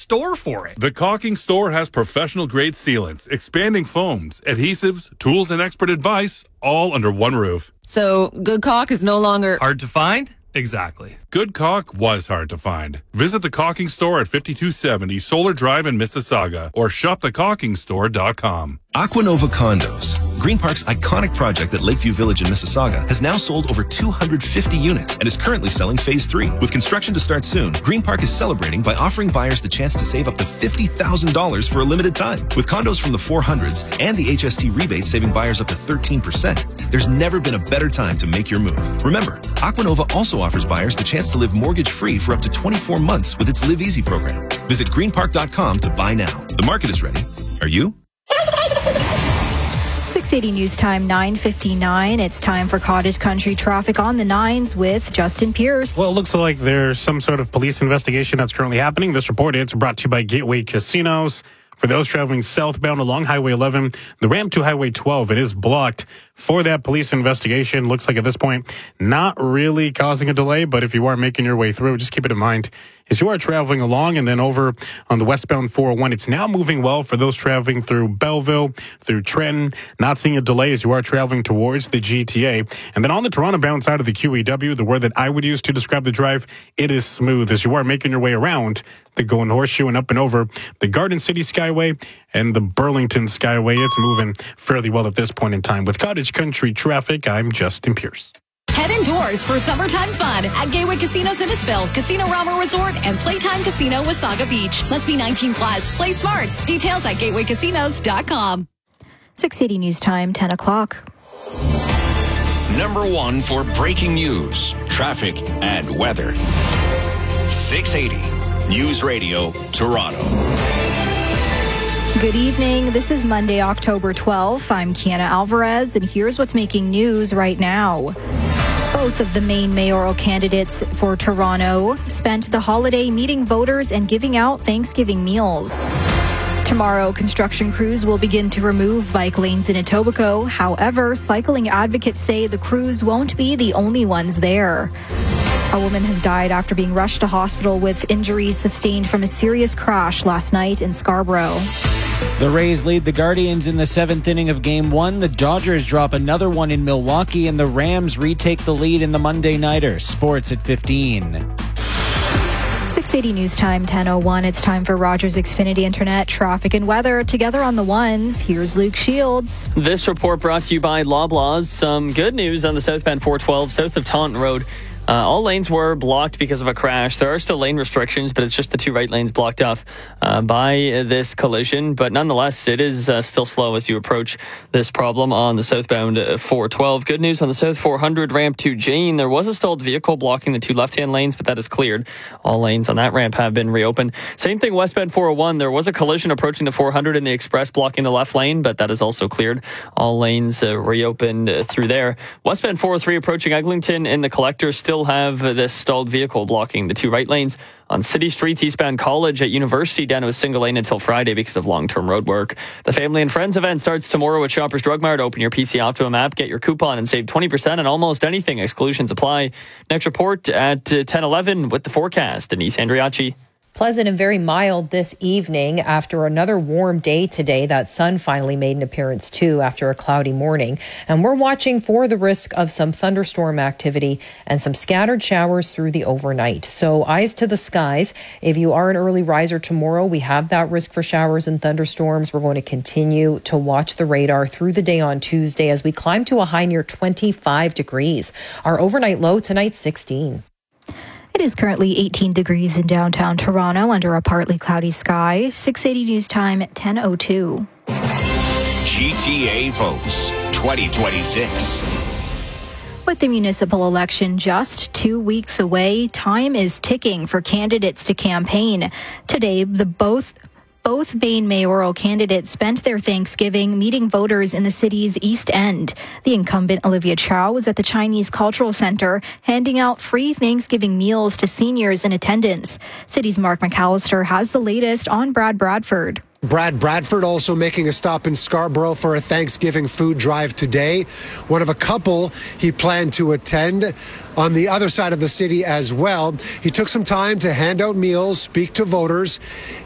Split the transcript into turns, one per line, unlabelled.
store for it.
The caulking store has professional-grade sealants, expanding foams, adhesives, tools, and expert advice, all under one roof.
So, good caulk is no longer
hard to find? Exactly.
Good caulk was hard to find. Visit the caulking store at 5270 Solar Drive in Mississauga or shopthecaulkingstore.com.
Aquanova Condos, Green Park's iconic project at Lakeview Village in Mississauga, has now sold over 250 units and is currently selling Phase 3. With construction to start soon, Green Park is celebrating by offering buyers the chance to save up to $50,000 for a limited time. With condos from the 400s and the HST rebate saving buyers up to 13%, there's never been a better time to make your move. Remember, Aquanova also offers buyers the chance to live mortgage-free for up to 24 months with its Live Easy program. Visit greenpark.com to buy now. The market is ready. Are you?
680 News Time, 9:59. It's time for Cottage Country traffic on the 9s with Justin Pierce.
Well, it looks like there's some sort of police investigation that's currently happening. This report is brought to you by Gateway Casinos. For those traveling southbound along Highway 11, the ramp to Highway 12, it is blocked for that police investigation. Looks like at this point, not really causing a delay, but if you are making your way through, just keep it in mind. As you are traveling along and then over on the westbound 401, it's now moving well for those traveling through Belleville, through Trenton, not seeing a delay as you are traveling towards the GTA. And then on the Toronto bound side of the QEW, the word that I would use to describe the drive, it is smooth as you are making your way around the Golden Horseshoe and up and over the Garden City Skyway and the Burlington Skyway. It's moving fairly well at this point in time. With Cottage Country traffic, I'm Justin Pierce.
Head indoors for summertime fun at Gateway Casino Innisfil, Casino Rama Resort, and Playtime Casino Wasaga Beach. Must be 19 plus. Play smart. Details at gatewaycasinos.com.
680 News Time, 10 o'clock.
Number one for breaking news, traffic, and weather. 680 News Radio, Toronto.
Good evening. This is Monday, October 12th. I'm Kiana Alvarez, and here's what's making news right now. Both of the main mayoral candidates for Toronto spent the holiday meeting voters and giving out Thanksgiving meals. Tomorrow, construction crews will begin to remove bike lanes in Etobicoke. However, cycling advocates say the crews won't be the only ones there. A woman has died after being rushed to hospital with injuries sustained from a serious crash last night in Scarborough.
The Rays lead the Guardians in the 7th inning of Game 1. The Dodgers drop another one in Milwaukee, and the Rams retake the lead in the Monday Nighter. Sports at 15.
680 News Time, 10:01. It's time for Rogers Xfinity Internet traffic and weather. Together on the ones, here's Luke Shields.
This report brought to you by Loblaws. Some good news on the southbound 412 south of Taunton Road. All lanes were blocked because of a crash. There are still lane restrictions, but it's just the two right lanes blocked off by this collision. But nonetheless, it is still slow as you approach this problem on the southbound 412. Good news on the South 400 ramp to Jane. There was a stalled vehicle blocking the two left-hand lanes, but that is cleared. All lanes on that ramp have been reopened. Same thing westbound 401. There was a collision approaching the 400 in the express blocking the left lane, but that is also cleared. All lanes reopened through there. Westbound 403 approaching Eglinton in the collector still have this stalled vehicle blocking the two right lanes. On City Streets, eastbound College at University down to a single lane until Friday because of long-term road work. The Family and Friends event starts tomorrow at Shoppers Drug Mart. Open your PC Optimum app, get your coupon, and save 20% on almost anything. Exclusions apply. Next report at 10:11 with the forecast. Denise Andriacci.
Pleasant and very mild this evening after another warm day today. That sun finally made an appearance too after a cloudy morning. And we're watching for the risk of some thunderstorm activity and some scattered showers through the overnight. So eyes to the skies. If you are an early riser tomorrow, we have that risk for showers and thunderstorms. We're going to continue to watch the radar through the day on Tuesday as we climb to a high near 25 degrees. Our overnight low tonight, 16.
It is currently 18 degrees in downtown Toronto under a partly cloudy sky. 680 News Time, 10:02.
GTA votes 2026.
With the municipal election just 2 weeks away, time is ticking for candidates to campaign. Today, both main mayoral candidates spent their Thanksgiving meeting voters in the city's East End. The incumbent Olivia Chow was at the Chinese Cultural Center handing out free Thanksgiving meals to seniors in attendance. City's Mark McAllister has the latest on Brad Bradford.
Brad Bradford also making a stop in Scarborough for a Thanksgiving food drive today. One of a couple he planned to attend on the other side of the city as well. He took some time to hand out meals, speak to voters.